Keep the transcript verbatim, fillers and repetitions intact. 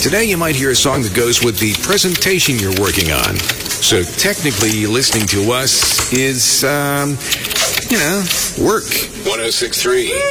Today you might hear a song that goes with the presentation you're working on. So technically, listening to us is, um, you know, work. one oh six point three